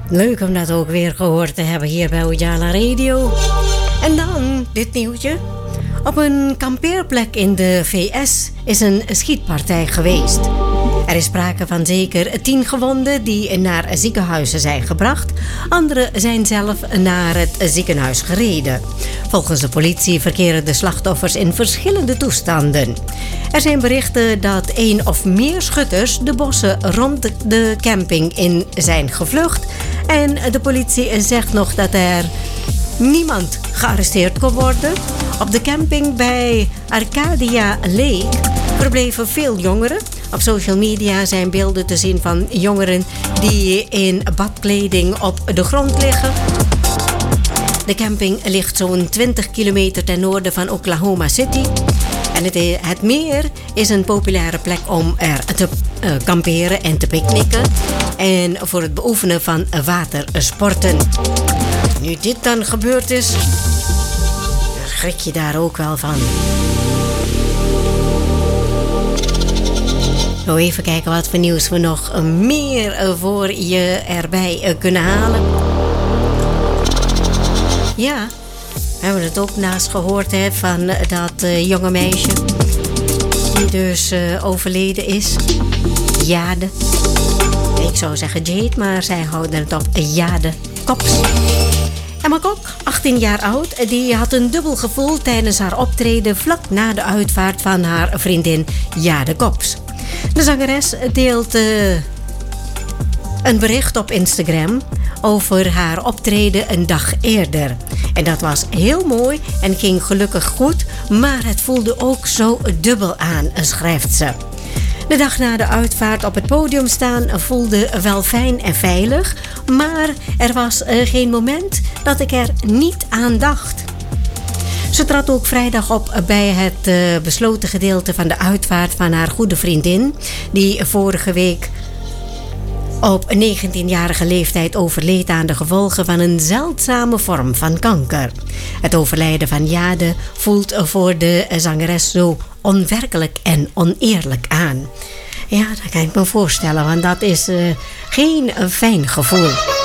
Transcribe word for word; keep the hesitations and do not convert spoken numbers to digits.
Leuk om dat ook weer gehoord te hebben hier bij Ujala Radio. En dan dit nieuwtje. Op een kampeerplek in de V S is een schietpartij geweest. Er is sprake van zeker tien gewonden die naar ziekenhuizen zijn gebracht. Anderen zijn zelf naar het ziekenhuis gereden. Volgens de politie verkeren de slachtoffers in verschillende toestanden. Er zijn berichten dat één of meer schutters de bossen rond de camping in zijn gevlucht. En de politie zegt nog dat er niemand gearresteerd kon worden. Op de camping bij Arcadia Lake verbleven veel jongeren. Op social media zijn beelden te zien van jongeren die in badkleding op de grond liggen. De camping ligt zo'n twintig kilometer ten noorden van Oklahoma City. En het, het meer is een populaire plek om er te uh, kamperen en te picknicken. En voor het beoefenen van watersporten. Nu dit dan gebeurd is, dan schrik je daar ook wel van. Zo, even kijken wat voor nieuws we nog meer voor je erbij kunnen halen. Ja, we hebben het ook naast gehoord hè, van dat uh, jonge meisje die dus uh, overleden is. Jade. Ik zou zeggen Jade, maar zij houden het op Jade Kops. Emma Kok, achttien jaar oud, die had een dubbel gevoel tijdens haar optreden vlak na de uitvaart van haar vriendin Jade Kops. De zangeres deelt uh, een bericht op Instagram over haar optreden een dag eerder. En dat was heel mooi en ging gelukkig goed, maar het voelde ook zo dubbel aan, schrijft ze. De dag na de uitvaart op het podium staan voelde wel fijn en veilig, maar er was uh, geen moment dat ik er niet aan dacht. Ze trad ook vrijdag op bij het uh, besloten gedeelte van de uitvaart van haar goede vriendin, die vorige week op negentienjarige leeftijd overleed aan de gevolgen van een zeldzame vorm van kanker. Het overlijden van Jade voelt voor de zangeres zo onwerkelijk en oneerlijk aan. Ja, dat kan ik me voorstellen, want dat is uh, geen fijn gevoel.